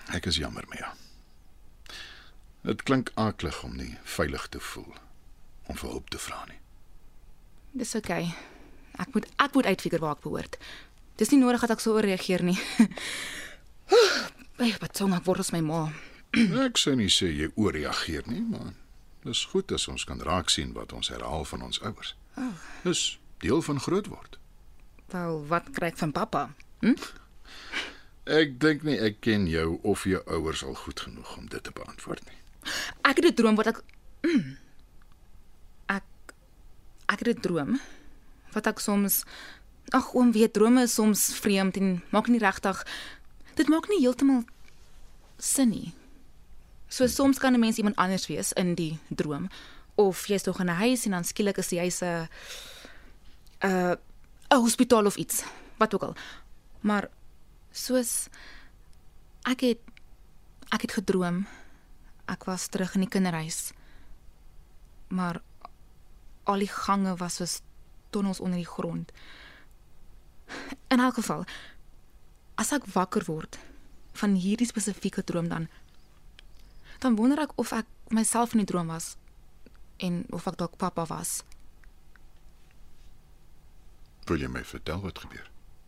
Ek is jammer, Mia. Dit klink aklig om nie veilig te voel, om vir hulp te vra nie. Dis oké. Ek moet uitfigure waar ek behoort. Dis nie nodig dat ek so ooreageer nie. Wat song ek word as my ma. Ek sou nie sê jy ooreageer nie, maar dis goed as ons kan raak sien wat ons herhaal van ons ouers. Dis deel van groot word. Wel, wat kry ek van pappa? Ek dink nie ek ken jou of jou ouers al goed genoeg om dit te beantwoord nie. Ek het 'n droom wat ek het 'n droom wat ek soms oom weet drome is soms vreemd en maak nie regtig dit maak nie heeltemal sin nie. So soms kan 'n mens iemand anders wees in die droom of jy's nog in 'n huis en dan skielik is jy 'n hospitaal of iets, wat ook al. Maar soos ek het gedroom ek was terug in die kinderhuis. Maar al die gange was soos tonnels onder die grond. In elk geval, as ek wakker word van hierdie spesifieke droom dan wonder ek of ek myself in die droom was en of ek dalk pappa was. Wil jy my vertel wat gebeur?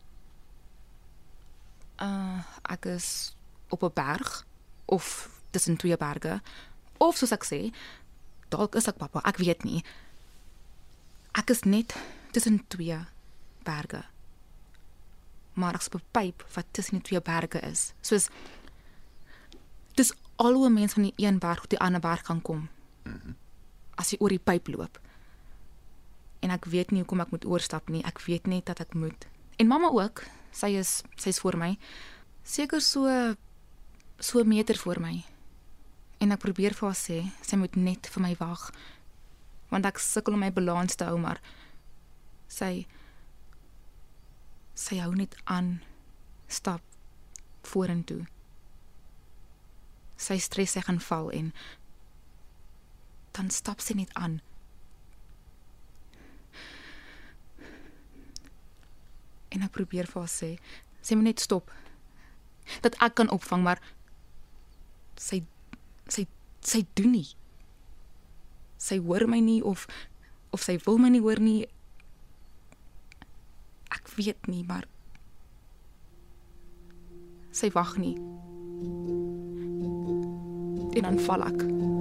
Ek is op 'n berg of tussen twee berge of soos ek sê, dalk is ek pappa, ek weet nie. Ek is net tussen twee berge. Maar ek's op 'n pyp wat tussen die twee berge is. Soos dis al hoe 'n mens van die een berg tot die ander berg kan kom. As jy oor die pyp loop. En ek weet nie hoekom ek moet oorstap nie. Ek weet net dat ek moet. En mamma ook. Sy's voor my. Seker so 'n meter voor my. En ek probeer vir haar sê, sy moet net vir my wag. Want ek sukkel om my balans te hou, maar sy hou net aan stap vorentoe. Sy stres sy gaan val en dan stap sy net aan. En ek probeer vir haar sê, sy moet net stop. Dat ek kan opvang, maar sy doen nie. Sy hoor my nie of sy wil my nie hoor nie. Ek weet nie, maar sy wag nie. En dan val ek.